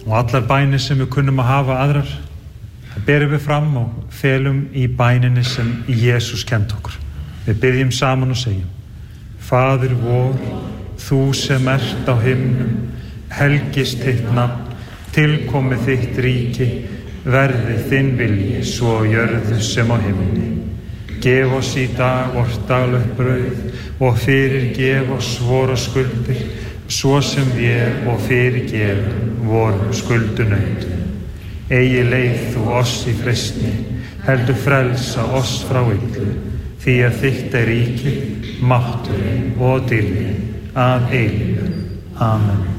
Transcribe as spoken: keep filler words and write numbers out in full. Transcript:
Og allar bænir sem við kunnum að hafa aðrar, það berum við fram og felum í bæninni sem Jesús kennt okkur. Við byggjum saman og segjum: Faðir vor, þú sem ert á himnum, helgist þitt nafn, tilkomi þitt ríki, verði þinn vilji, svo á jörðu sem á himni. Gef oss í dag vort daglegt brauð og fyrirgef oss vora skuldir, svo sem við og fyrirgefum vorum skuldunautum. Eigi leið þú oss í freistni, heldur frelsa oss frá illu, því að þitt er ríkið, mátturinn og dýrðin að eilífu. Amen.